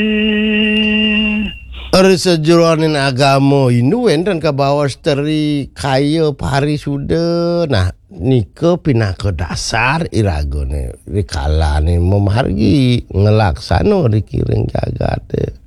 Sejuruanin agama Hindu dan ke bawah steri kaya pari sudah nah nika pindah ke dasar irago ni rikala ni memargi ngelaksana dikiring jagat